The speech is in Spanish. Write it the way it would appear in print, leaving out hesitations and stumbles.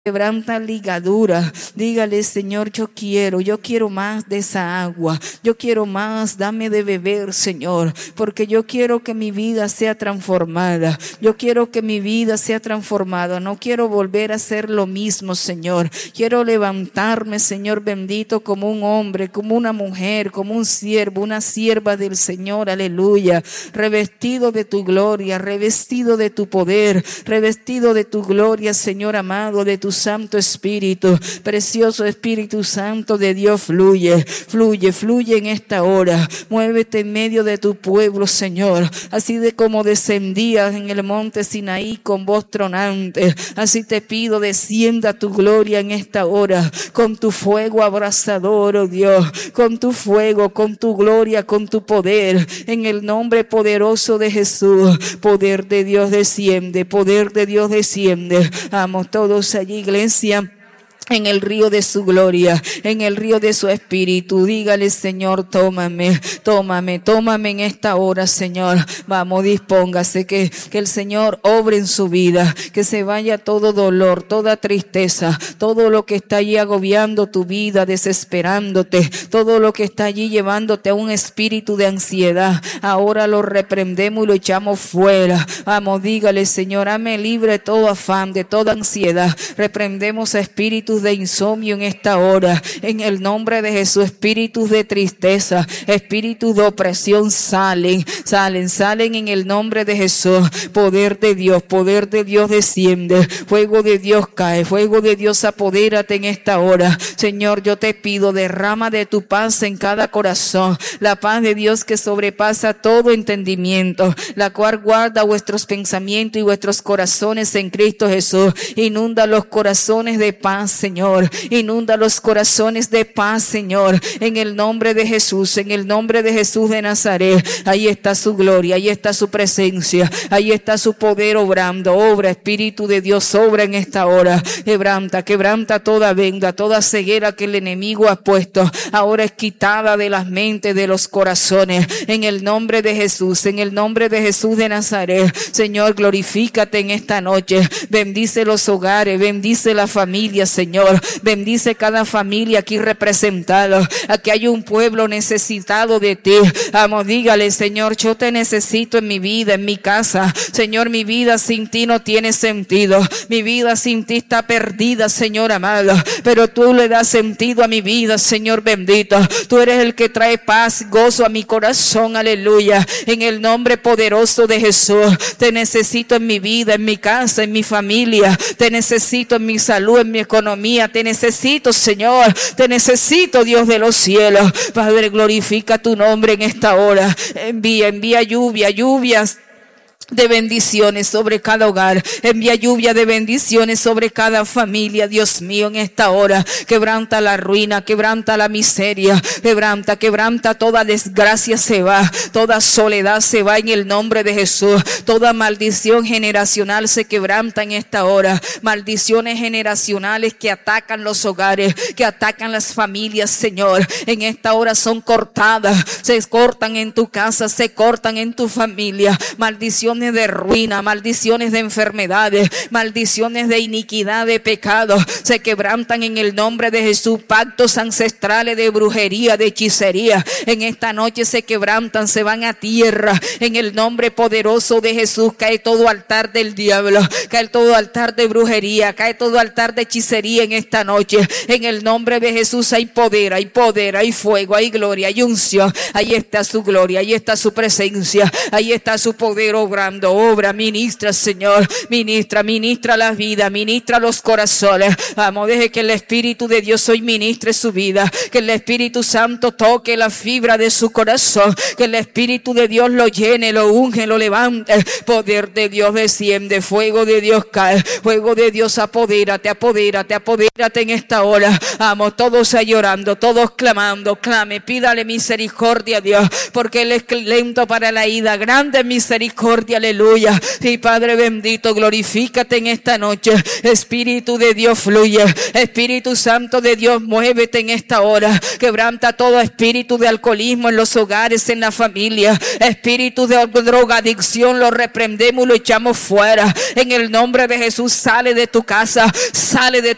Quebranta ligadura. Dígale, Señor, yo quiero más de esa agua. Yo quiero más, dame de beber, Señor, porque yo quiero que mi vida sea transformada. Yo quiero que mi vida sea transformada. No quiero volver a hacer lo mismo, Señor. Quiero levantarme, Señor bendito, como un hombre, como una mujer, como un siervo, una sierva del Señor, aleluya. Revestido de tu gloria, revestido de tu poder, revestido de tu gloria, Señor amado, de tu Santo Espíritu. Precioso Espíritu Santo de Dios, fluye en esta hora. Muévete en medio de tu pueblo, Señor, así de como descendías en el monte Sinaí con voz tronante. Así te pido, descienda tu gloria en esta hora, con tu fuego abrasador, oh Dios, con tu fuego, con tu gloria, con tu poder, en el nombre poderoso de Jesús. Poder de Dios desciende, poder de Dios desciende. Vamos todos allí, iglesia, en el río de su gloria, en el río de su espíritu. Dígale, Señor, tómame en esta hora, Señor. Vamos, dispóngase, que el Señor obre en su vida, que se vaya todo dolor, toda tristeza, todo lo que está allí agobiando tu vida, desesperándote, todo lo que está allí llevándote a un espíritu de ansiedad. Ahora lo reprendemos y lo echamos fuera. Vamos, dígale, Señor, hazme libre de todo afán, de toda ansiedad. Reprendemos a espíritus de insomnio en esta hora, en el nombre de Jesús. Espíritus de tristeza, espíritus de opresión salen en el nombre de Jesús. Poder de Dios desciende, fuego de Dios cae, fuego de Dios apodérate en esta hora. Señor, yo te pido, derrama de tu paz en cada corazón, la paz de Dios que sobrepasa todo entendimiento, la cual guarda vuestros pensamientos y vuestros corazones en Cristo Jesús. Inunda los corazones de paz, Señor, inunda los corazones de paz, Señor, en el nombre de Jesús, en el nombre de Jesús de Nazaret. Ahí está su gloria, ahí está su presencia, ahí está su poder obrando. Obra, Espíritu de Dios, obra en esta hora. Quebranta toda venda, toda ceguera que el enemigo ha puesto, ahora es quitada de las mentes, de los corazones, en el nombre de Jesús, en el nombre de Jesús de Nazaret. Señor, glorifícate en esta noche, bendice los hogares, bendice la familia, Señor, bendice cada familia aquí representada. Aquí hay un pueblo necesitado de ti. Vamos, dígale, Señor, yo te necesito en mi vida, en mi casa. Señor, mi vida sin ti no tiene sentido. Mi vida sin ti está perdida, Señor amado. Pero tú le das sentido a mi vida, Señor bendito. Tú eres el que trae paz, gozo a mi corazón, aleluya. En el nombre poderoso de Jesús, te necesito en mi vida, en mi casa, en mi familia. Te necesito en mi salud, en mi economía. Te necesito, Señor, te necesito, Dios de los cielos. Padre, glorifica tu nombre en esta hora. Envía lluvias de bendiciones sobre cada hogar. Envía lluvia de bendiciones sobre cada familia, Dios mío, en esta hora. Quebranta la ruina, quebranta la miseria, quebranta toda desgracia se va, toda soledad se va en el nombre de Jesús. Toda maldición generacional se quebranta en esta hora. Maldiciones generacionales que atacan los hogares, que atacan las familias, Señor, en esta hora son cortadas. Se cortan en tu casa, se cortan en tu familia. Maldiciones de ruina, maldiciones de enfermedades, maldiciones de iniquidad, de pecado, se quebrantan en el nombre de Jesús. Pactos ancestrales de brujería, de hechicería, en esta noche se quebrantan, se van a tierra, en el nombre poderoso de Jesús. Cae todo altar del diablo, cae todo altar de brujería, cae todo altar de hechicería en esta noche. En el nombre de Jesús hay poder, hay fuego, hay gloria, hay unción. Ahí está su gloria, ahí está su presencia, ahí está su poder obrando. Obra, ministra, Señor, ministra la vida, ministra los corazones. Vamos, deje que el Espíritu de Dios hoy ministre su vida, que el Espíritu Santo toque la fibra de su corazón, que el Espíritu de Dios lo llene, lo unge, lo levante. Poder de Dios desciende, fuego de Dios cae, fuego de Dios apodérate en esta hora. Vamos, todos ahí llorando, todos clamando, clame, pídale misericordia a Dios, porque Él es lento para la ira, grande misericordia, aleluya. Y Padre bendito, glorifícate en esta noche. Espíritu de Dios fluye, Espíritu Santo de Dios, muévete en esta hora. Quebranta todo espíritu de alcoholismo en los hogares, en la familia. Espíritu de drogadicción, lo reprendemos y lo echamos fuera. En el nombre de Jesús, sale de tu casa, sale de